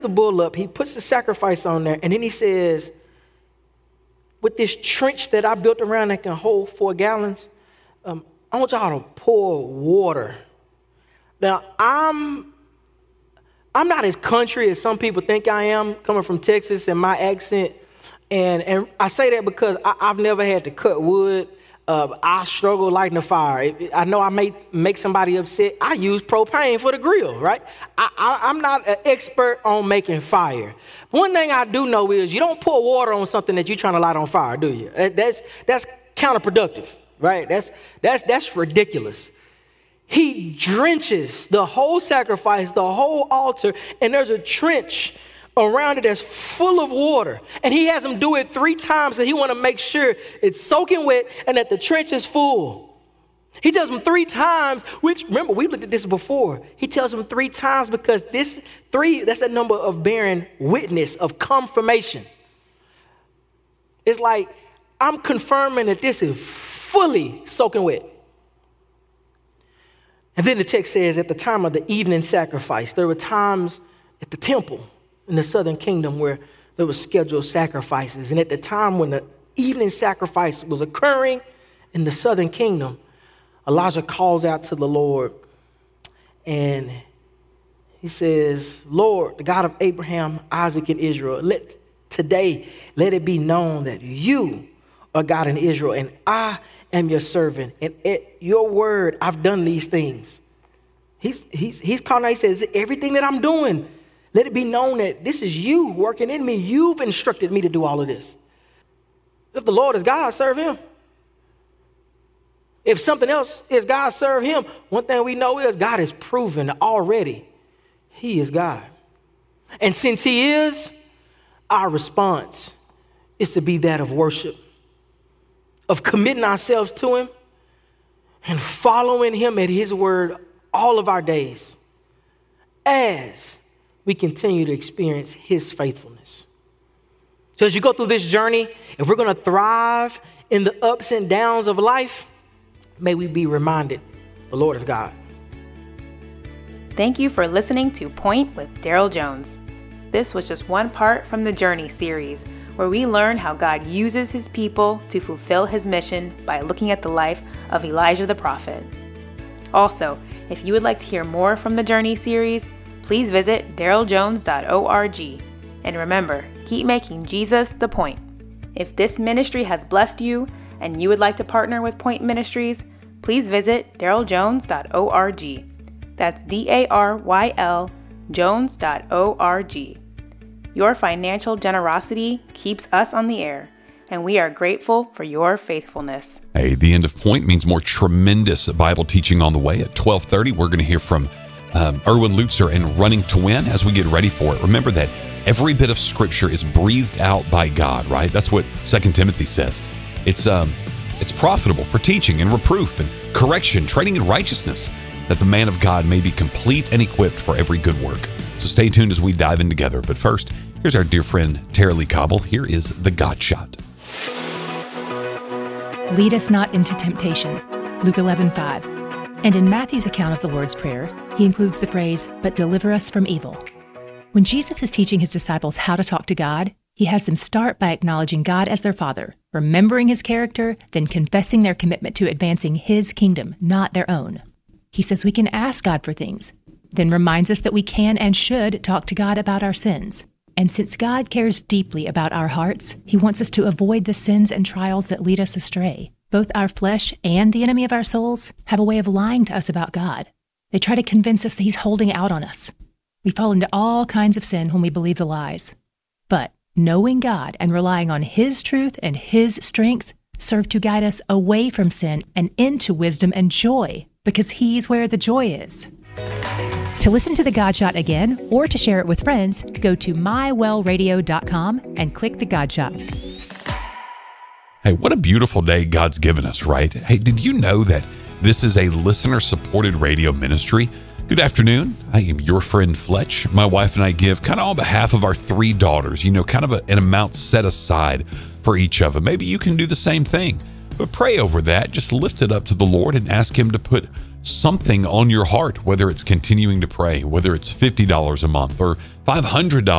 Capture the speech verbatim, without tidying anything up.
the bull up, he puts the sacrifice on there, and then he says, with this trench that I built around that can hold four gallons, um, I want y'all to pour water. Now, I'm I'm not as country as some people think I am, coming from Texas and my accent. And, and I say that because I, I've never had to cut wood. Uh, I struggle lighting a fire. I know I may make somebody upset. I use propane for the grill, right? I, I, I'm not an expert on making fire. One thing I do know is you don't pour water on something that you're trying to light on fire, do you? That's, that's counterproductive, right? That's, that's, that's ridiculous. He drenches the whole sacrifice, the whole altar, and there's a trench around it that's full of water. And he has them do it three times, and he want to make sure it's soaking wet and that the trench is full. He tells them three times, which, remember, we looked at this before. He tells them three times because this three, that's a number of bearing witness, of confirmation. It's like, I'm confirming that this is fully soaking wet. And then the text says, at the time of the evening sacrifice, there were times at the temple in the southern kingdom where there were scheduled sacrifices. And at the time when the evening sacrifice was occurring in the southern kingdom, Elijah calls out to the Lord and he says, Lord, the God of Abraham, Isaac, and Israel, let today let it be known that you are God in Israel, and I am your servant, and at your word I've done these things. He's he's he's calling out, he says, everything that I'm doing, let it be known that this is you working in me. You've instructed me to do all of this. If the Lord is God, serve him. If something else is God, serve him. One thing we know is God has proven already he is God. And since he is, our response is to be that of worship, of committing ourselves to him and following him at his word all of our days as we continue to experience his faithfulness. So as you go through this journey, if we're going to thrive in the ups and downs of life, may we be reminded the Lord is God. Thank you for listening to Point with Daryl Jones. This was just one part from the Journey series, where we learn how God uses his people to fulfill his mission by looking at the life of Elijah the prophet. Also, if you would like to hear more from the Journey series, please visit daryl jones dot org. And remember, keep making Jesus the point. If this ministry has blessed you and you would like to partner with Point Ministries, please visit daryl jones dot org. That's D A R Y L jones dot org. Your financial generosity keeps us on the air, and we are grateful for your faithfulness. Hey, the end of Point means more tremendous Bible teaching on the way. At twelve thirty, we're going to hear from um, Erwin Lutzer and Running to Win as we get ready for it. Remember that every bit of Scripture is breathed out by God, right? That's what Second Timothy says. It's um, it's profitable for teaching and reproof and correction, training in righteousness, that the man of God may be complete and equipped for every good work. So stay tuned as we dive in together. But first, here's our dear friend Tara Lee Cobble. Here is The God Shot. Lead us not into temptation, Luke eleven five. And in Matthew's account of the Lord's Prayer, he includes the phrase, but deliver us from evil. When Jesus is teaching his disciples how to talk to God, he has them start by acknowledging God as their Father, remembering his character, then confessing their commitment to advancing his kingdom, not their own. He says we can ask God for things, then reminds us that we can and should talk to God about our sins. And since God cares deeply about our hearts, he wants us to avoid the sins and trials that lead us astray. Both our flesh and the enemy of our souls have a way of lying to us about God. They try to convince us that he's holding out on us. We fall into all kinds of sin when we believe the lies. But knowing God and relying on his truth and his strength serve to guide us away from sin and into wisdom and joy, because he's where the joy is. To listen to The God Shot again or to share it with friends, go to my well radio dot com and click The God Shot. Hey, what a beautiful day God's given us, right? Hey, did you know that this is a listener-supported radio ministry? Good afternoon. I am your friend Fletch. My wife and I give kind of on behalf of our three daughters, you know, kind of a, an amount set aside for each of them. Maybe you can do the same thing. But pray over that. Just lift it up to the Lord and ask him to put something on your heart, whether it's continuing to pray, whether it's fifty dollars a month or five hundred dollars